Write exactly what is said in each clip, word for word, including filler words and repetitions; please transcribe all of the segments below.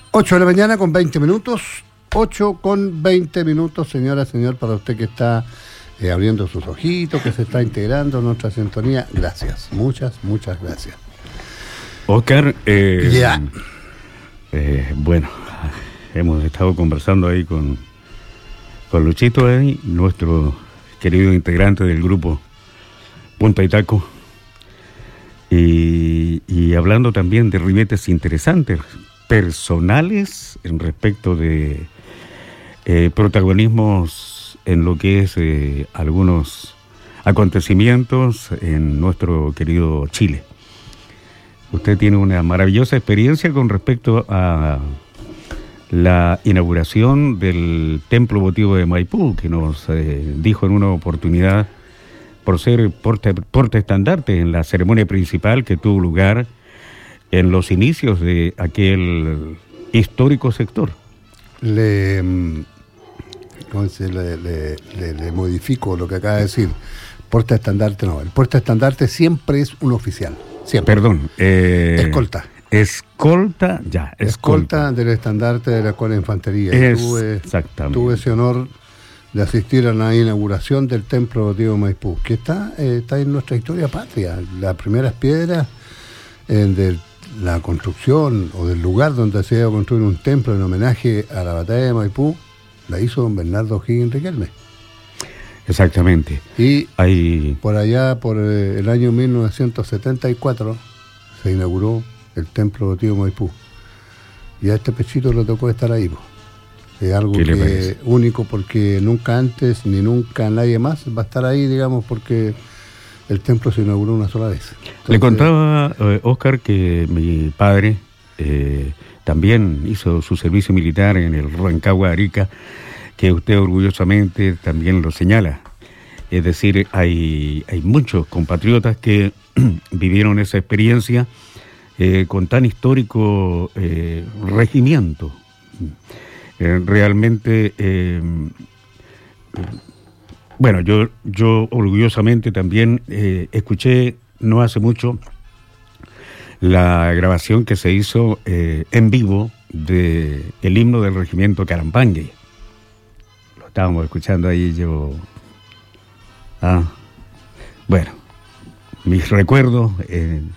ocho de la mañana con veinte minutos. ocho con veinte minutos, señora, señor, para usted que está eh, abriendo sus ojitos, que se está integrando en nuestra sintonía. Gracias, muchas, muchas gracias. Oscar, eh, yeah. eh, bueno, hemos estado conversando ahí con, con Luchito, ahí, nuestro querido integrante del grupo Punta y Taco, y, y hablando también de ribetes interesantes, personales en respecto de eh, protagonismos en lo que es eh, algunos acontecimientos en nuestro querido Chile. Usted tiene una maravillosa experiencia con respecto a la inauguración del Templo Votivo de Maipú, que nos eh, dijo en una oportunidad por ser porte, porte estandarte en la ceremonia principal que tuvo lugar en los inicios de aquel histórico sector. Le, ¿cómo se, le, le, le, le modifico lo que acaba de decir. Porte estandarte no. El porte estandarte siempre es un oficial. Siempre. Perdón. Eh, escolta. Escolta, ya. Escolta. Escolta del estandarte de la Escuela de Infantería. Es, tuve, exactamente. Tuve ese honor de asistir a la inauguración del Templo Votivo de Maipú, que está, eh, está en nuestra historia patria. Las primeras piedras eh, del la construcción o del lugar donde se iba a construir un templo en homenaje a la batalla de Maipú, la hizo don Bernardo O'Higgins Riquelme. Exactamente. Y Hay... por allá, por el año mil novecientos setenta y cuatro, se inauguró el templo Votivo de Maipú. Y a este pechito le tocó estar ahí. Es algo que es único, porque nunca antes ni nunca nadie más va a estar ahí, digamos, porque el templo se inauguró una sola vez. Entonces, le contaba, eh, Oscar, que mi padre eh, también hizo su servicio militar en el Rancagua, Arica, que usted orgullosamente también lo señala. Es decir, hay, hay muchos compatriotas que vivieron esa experiencia eh, con tan histórico eh, regimiento. Eh, realmente... Eh, Bueno, yo, yo orgullosamente también eh, escuché no hace mucho la grabación que se hizo eh, en vivo de el himno del regimiento Carampangue. Lo estábamos escuchando ahí yo. Ah, bueno, mis recuerdos en,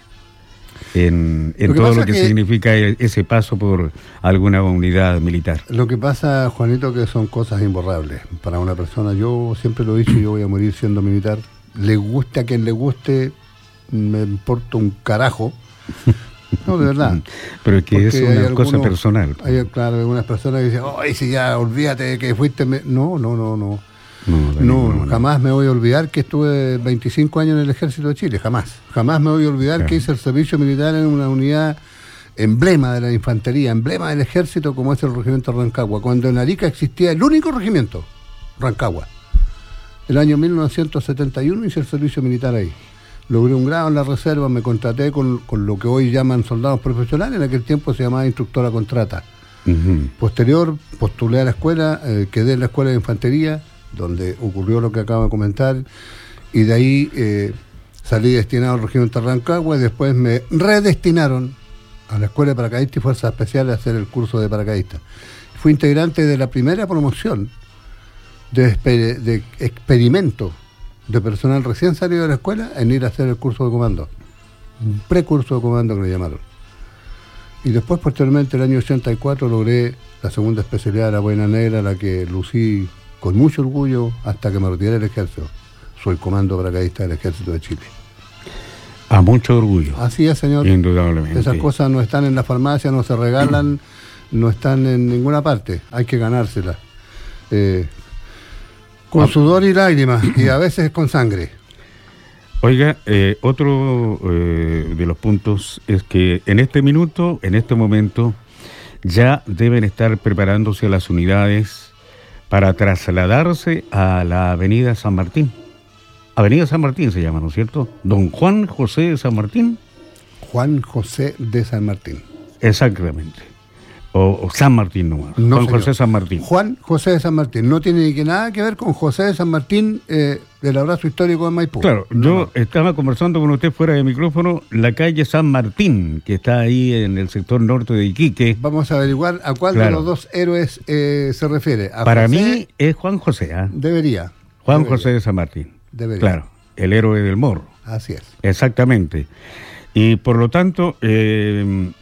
en, en lo todo lo que, que significa ese paso por alguna unidad militar. Lo que pasa, Juanito, que son cosas imborrables para una persona. Yo siempre lo he dicho, yo voy a morir siendo militar. Le guste a quien le guste, me importa un carajo. No, de verdad. Pero es que porque es una algunos, cosa personal. Hay, claro, algunas personas que dicen, ay, si ya, olvídate de que fuiste... Me... No, no, no, no. No, no, no, jamás me voy a olvidar que estuve veinticinco años en el Ejército de Chile, jamás. Jamás me voy a olvidar claro. que hice el servicio militar en una unidad emblema de la infantería, emblema del ejército, como es el regimiento Rancagua, cuando en Arica existía el único regimiento, Rancagua. El año mil novecientos setenta y uno hice el servicio militar ahí. Logré un grado en la reserva, me contraté con, con lo que hoy llaman soldados profesionales, en aquel tiempo se llamaba instructora contrata. Uh-huh. Posterior, postulé a la escuela, eh, quedé en la escuela de infantería, donde ocurrió lo que acabo de comentar, y de ahí eh, salí destinado al regimiento Rancagua y después me redestinaron a la Escuela de Paracaidistas y Fuerzas Especiales a hacer el curso de paracaidista. Fui integrante de la primera promoción de, exper- de experimento de personal recién salido de la escuela en ir a hacer el curso de comando, un precurso de comando que le llamaron. Y después, posteriormente, el año ochenta y cuatro, logré la segunda especialidad de la Boina Negra, la que lucí con mucho orgullo hasta que me retiré del ejército. Soy comando paracaidista del Ejército de Chile. A mucho orgullo. Así es, señor. Indudablemente. Esas cosas no están en la farmacia, no se regalan, no están en ninguna parte. Hay que ganárselas. Eh, con sudor y lágrimas, y a veces con sangre. Oiga, eh, otro eh, de los puntos es que en este minuto, en este momento, ya deben estar preparándose las unidades para trasladarse a la Avenida San Martín. Avenida San Martín se llama, ¿no es cierto? Don Juan José de San Martín. Juan José de San Martín. Exactamente. O, o San Martín nomás. No, Juan señor. José San Martín. Juan José de San Martín. No tiene ni que nada que ver con José de San Martín eh, del abrazo histórico de Maipú. Claro, no, yo no. estaba conversando con usted fuera de micrófono, la calle San Martín, que está ahí en el sector norte de Iquique. Vamos a averiguar a cuál Claro. de los dos héroes eh, se refiere. ¿A Para José? mí es Juan José, ¿ah? Debería. Juan debería, José de San Martín. Debería. Claro, el héroe del morro. Así es. Exactamente. Y por lo tanto, eh,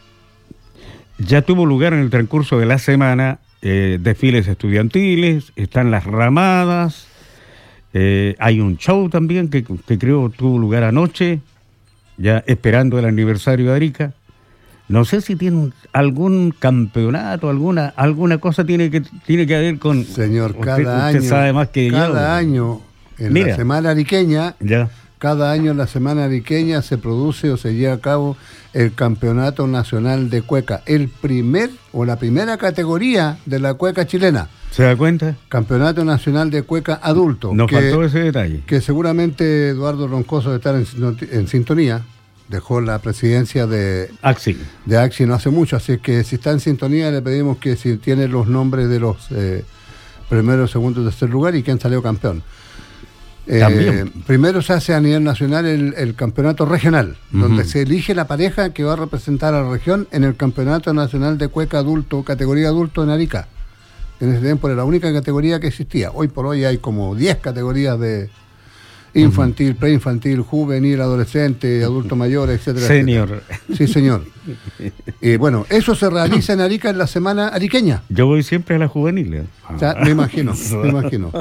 ya tuvo lugar en el transcurso de la semana eh, desfiles estudiantiles, están las ramadas, eh, hay un show también que, que creo tuvo lugar anoche, ya esperando el aniversario de Arica. No sé si tiene un- algún campeonato, alguna alguna cosa tiene que tiene que ver con... Señor, usted, cada usted año. sabe más que cada yo. año en Mira. la semana ariqueña. Ya. Cada año en la Semana Ariqueña se produce o se lleva a cabo el Campeonato Nacional de Cueca, el primer o la primera categoría de la cueca chilena. ¿Se da cuenta? Campeonato Nacional de Cueca Adulto. Nos que, faltó ese detalle. que seguramente Eduardo Roncoso debe estar en, sinton- en sintonía. Dejó la presidencia de, Axi. de AXI no hace mucho, así que si está en sintonía le pedimos que si tiene los nombres de los eh, primero, segundo y tercer lugar y quién salió campeón. Eh, También. primero se hace a nivel nacional el, el campeonato regional, Ujú. donde se elige la pareja que va a representar a la región en el campeonato nacional de cueca adulto, categoría adulto en Arica. En ese tiempo era la única categoría que existía. Hoy por hoy hay como diez categorías de infantil, preinfantil, juvenil, adolescente, adulto mayor, etcétera. Senior. etcétera. Sí, señor. Y bueno, eso se realiza en Arica en la semana ariqueña. Yo voy siempre a la juvenil. ¿eh? O sea, me imagino, me imagino.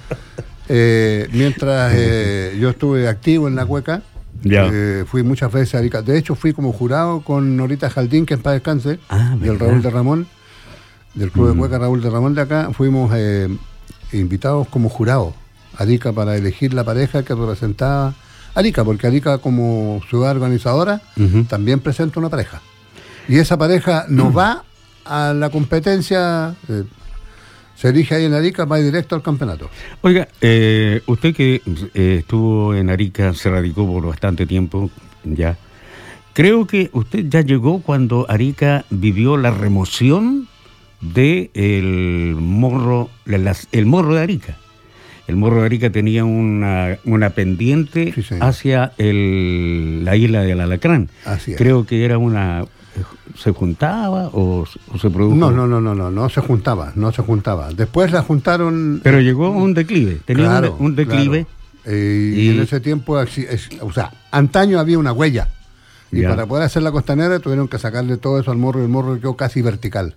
Eh, mientras eh, yo estuve activo en la cueca, Ya. eh, fui muchas veces a Arica. De hecho, fui como jurado con Norita Jaldín, que en paz descanse, Ah, del ¿verdad? Raúl de Ramón, del Club Mm. de Cueca Raúl de Ramón de acá. Fuimos eh, invitados como jurado a Arica para elegir la pareja que representaba Arica, porque Arica como ciudad organizadora Ujú. también presenta una pareja. Y esa pareja no va a la competencia, eh, se elige ahí en Arica, va directo al campeonato. Oiga, eh, usted que eh, estuvo en Arica, se radicó por bastante tiempo ya. Creo que usted ya llegó cuando Arica vivió la remoción de el morro, de las- el morro de Arica. El morro de Arica tenía una, una pendiente Sí, señor. hacia el, la isla del Alacrán. Así es. Creo que era una... ¿Se juntaba o, o se produjo? No, no, no, no, no, no se juntaba, no se juntaba. Después la juntaron. Pero llegó a un declive, tenía Claro, un, un declive. claro. Eh, y, Y- en ese tiempo, exi- es- o sea, antaño había una huella. Y Ya. para poder hacer la costanera tuvieron que sacarle todo eso al morro y el morro quedó casi vertical.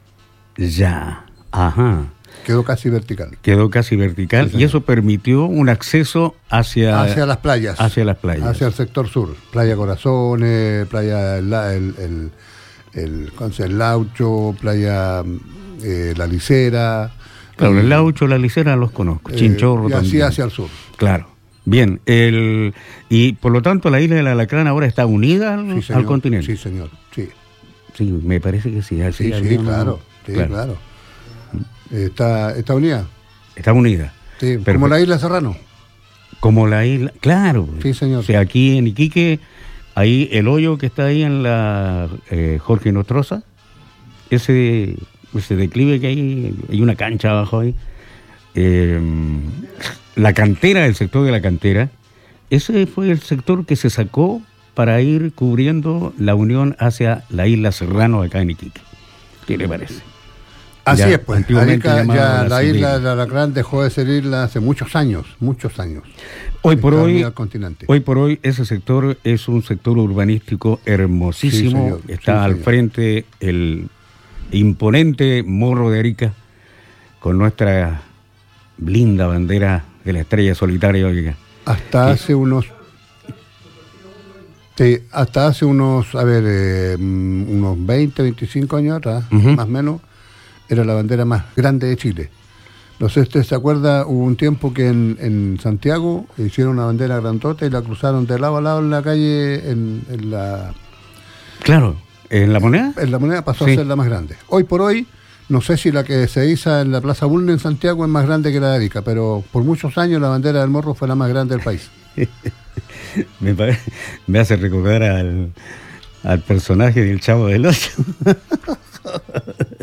Ya, ajá. Quedó casi vertical. Quedó casi vertical Sí, y señor. eso permitió un acceso hacia, Hacia las playas. hacia las playas. Hacia el sector sur. Playa Corazones, playa El, el, el, el, ¿cómo se llama? El Laucho, playa eh, La Licera. Claro, y, el Laucho, la Licera los conozco, eh, Chinchorro y así también. hacia el sur. Claro. Bien, el y por lo tanto la isla del Alacrán ahora está unida al, Sí, señor. al continente. Sí, señor. Sí, Sí, me parece que sí. así sí, sí, había una- claro. Sí, claro. Está, está unida. Está unida. Sí, como Perfecto. la isla Serrano. Como la isla, claro. Sí, señor. O sea, aquí en Iquique, ahí el hoyo que está ahí en la eh, Jorge Nostroza, ese, ese declive que hay, hay una cancha abajo ahí, eh, la cantera, el sector de la cantera, ese fue el sector que se sacó para ir cubriendo la unión hacia la isla Serrano acá en Iquique. ¿Qué le parece? Así Ya, es, pues. antiguamente Arica, llamada ya la la isla Sibila. de Alacrán dejó de ser isla hace muchos años, muchos años. Hoy por Está hoy, unida al continente. hoy por hoy ese sector es un sector urbanístico hermosísimo. Sí, señor. Está Sí, al señor. frente el imponente Morro de Arica con nuestra linda bandera de la estrella solitaria. Oiga. Hasta Sí. hace unos... Sí, hasta hace unos, a ver, eh, mm, unos veinte, veinticinco años atrás, Ujú. más o menos, era la bandera más grande de Chile. No sé si usted se acuerda, hubo un tiempo que en, en Santiago hicieron una bandera grandota y la cruzaron de lado a lado en la calle, en, en la, Claro, ¿en la moneda? en la moneda pasó Sí. a ser la más grande. Hoy por hoy, no sé si la que se hizo en la Plaza Bulnes en Santiago es más grande que la de Arica, pero por muchos años la bandera del Morro fue la más grande del país. Me, pare- me hace recordar al, al personaje del Chavo del Ocho.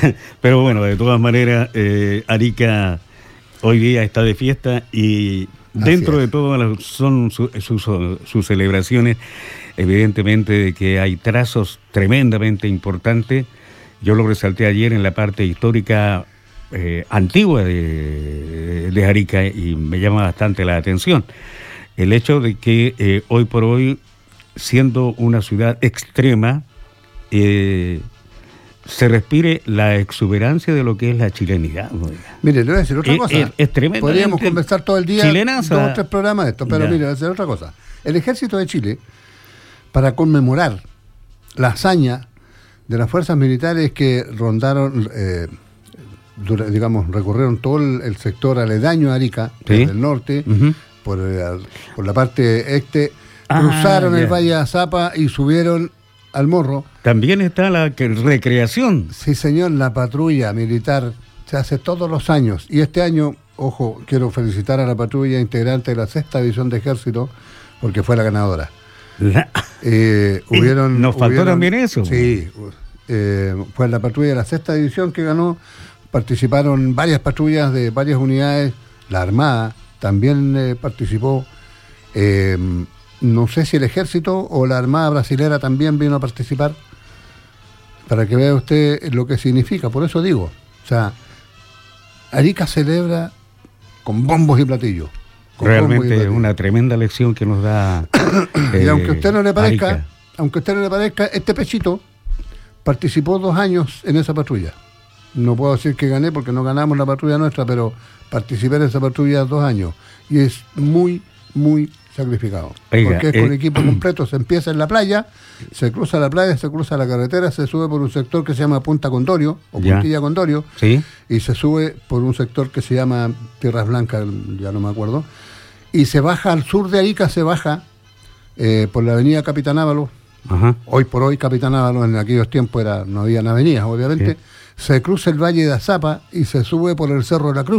Pero bueno, de todas maneras, eh, Arica hoy día está de fiesta y dentro de todas las son sus su, su, su celebraciones, evidentemente de que hay trazos tremendamente importantes. Yo lo resalté ayer en la parte histórica eh, antigua de, de Arica y me llama bastante la atención el hecho de que eh, hoy por hoy, siendo una ciudad extrema, eh, se respire la exuberancia de lo que es la chilenidad. Mire, le voy a decir otra es, cosa. Es, es tremendo. Podríamos conversar todo el día, chilenaza. dos o tres programas de esto, pero ya. Mire, le voy a decir otra cosa. El Ejército de Chile, para conmemorar la hazaña de las fuerzas militares que rondaron, eh, dura, digamos, recorrieron todo el, el sector aledaño a Arica, ¿sí? Desde el norte, uh-huh. por, el, por la parte este, ah, cruzaron ya. el Valle de Azapa y subieron al Morro. También está la que, recreación. Sí, señor, la patrulla militar se hace todos los años. Y este año, ojo, quiero felicitar a la patrulla integrante de la sexta división de ejército, porque fue la ganadora. La... Eh, hubieron, Nos faltó hubieron, también eso. Sí, eh, fue la patrulla de la sexta división que ganó. Participaron varias patrullas de varias unidades. La Armada también eh, participó. Eh, no sé si el Ejército o la Armada brasilera también vino a participar, para que vea usted lo que significa. Por eso digo, o sea, Arica celebra con bombos y platillos. Realmente es una tremenda lección que nos da eh, y aunque a usted no le parezca, Arica. aunque a usted no le parezca, este pechito participó dos años en esa patrulla. No puedo decir que gané porque no ganamos la patrulla nuestra, pero participé en esa patrulla dos años. Y es muy, muy sacrificado. Oiga, porque es con eh, equipo completo. Se empieza en la playa, se cruza la playa, se cruza la carretera, se sube por un sector que se llama Punta Condorio, o ya. Puntilla Condorio, ¿sí? Y se sube por un sector que se llama Tierras Blancas, ya no me acuerdo, y se baja al sur de Arica, se baja eh, por la avenida Capitán Ábalos. Ajá. Hoy por hoy Capitán Ábalos, en aquellos tiempos era, no había avenidas, obviamente. Sí. Se cruza el Valle de Azapa y se sube por el Cerro de la Cruz.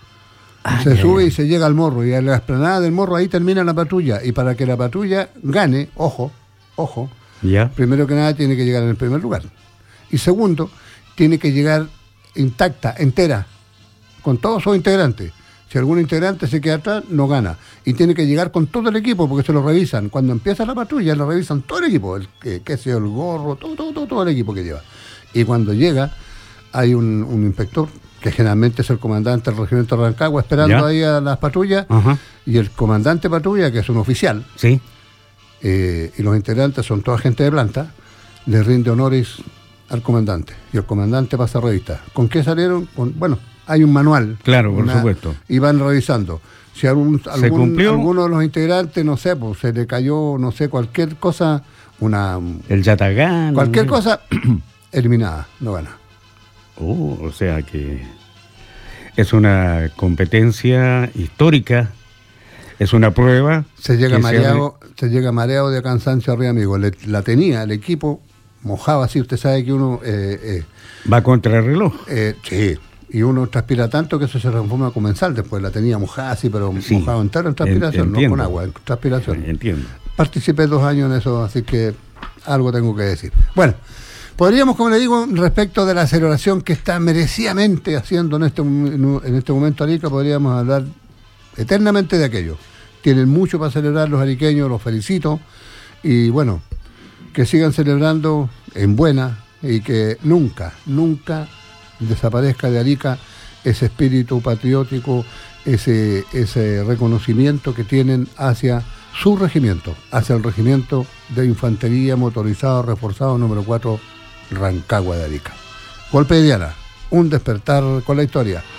Ah, se yeah. sube y se llega al Morro, y a la explanada del Morro ahí termina la patrulla. Y para que la patrulla gane, ojo, ojo, yeah. primero que nada tiene que llegar en el primer lugar. Y segundo, tiene que llegar intacta, entera, con todos sus integrantes. Si algún integrante se queda atrás, no gana. Y tiene que llegar con todo el equipo, porque se lo revisan. Cuando empieza la patrulla, lo revisan todo el equipo, el que, que sea el gorro, todo, todo, todo, todo el equipo que lleva. Y cuando llega, hay un, un inspector, que generalmente es el comandante del regimiento de Rancagua, esperando ¿ya? Ahí a las patrullas, uh-huh. y el comandante patrulla, que es un oficial, sí. eh, y los integrantes son toda gente de planta, le rinde honores al comandante, y el comandante pasa revista. ¿Con qué salieron? Con, bueno, hay un manual. Claro, por una, supuesto. Y van revisando. Si algún, algún alguno de los integrantes, no sé, pues se le cayó, no sé, cualquier cosa, una... El yatagán. Cualquier no, cosa, eliminada, no gana. Oh, o sea que es una competencia histórica, es una prueba. Se llega mareado, se, se llega mareado de cansancio arriba, amigo. Le, la tenía, el equipo mojaba así, usted sabe que uno... Eh, eh, va contra el reloj. Eh, sí, y uno transpira tanto que eso se transforma comensal. Después la tenía mojada así, pero sí, mojado entero en transpiración, entiendo. No con agua, en transpiración. Entiendo. Participé dos años en eso, así que algo tengo que decir. Bueno, podríamos, como le digo, respecto de la celebración que está merecidamente haciendo en este, en este momento Arica, podríamos hablar eternamente de aquello. Tienen mucho para celebrar los ariqueños, los felicito, y bueno, que sigan celebrando en buena y que nunca, nunca desaparezca de Arica ese espíritu patriótico, ese, ese reconocimiento que tienen hacia su regimiento, hacia el regimiento de infantería motorizado reforzado número cuatro Rancagua de Arica. Golpe de Diana, un despertar con la historia.